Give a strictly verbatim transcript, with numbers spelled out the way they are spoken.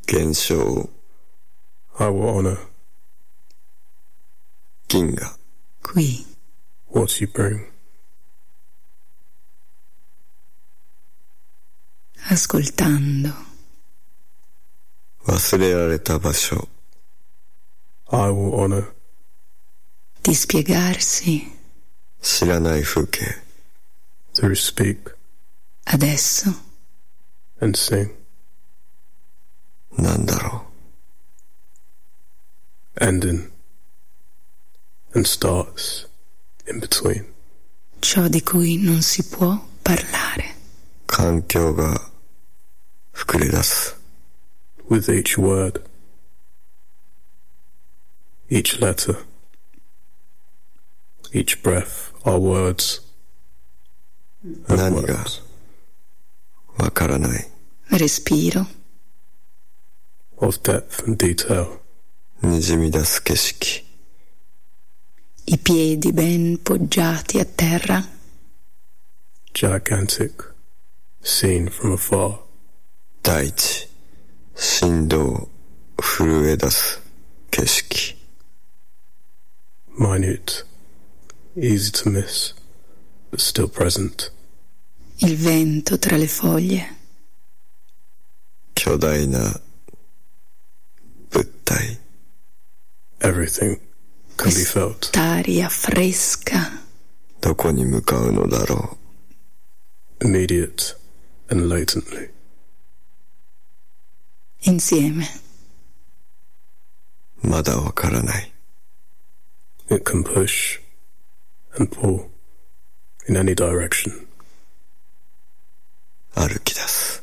現象を I will honor 銀河 qui, what you bring. ascoltando, 忘れられた場所 I will honor dispiegarsi, 知らない風景 through speak adesso, and sing, なんだろ ending and starts in between. ciò di cui non si può parlare. う環境が膨れ出す With each word, each letter, each breath are words and 何が words わからない Respiro, of depth and detail, にじみ出す景色 i piedi ben poggiati a terra, gigantic, seen from afar, 大地振動震え出す景色 minute, easy to miss, but still present. il vento tra le foglie, 巨大な物体 Everything can be felt. quest'aria fresca, どこに向かうのだろ Immediate and latently. insieme, うまだわからない It can push and pull in any direction. 歩き出す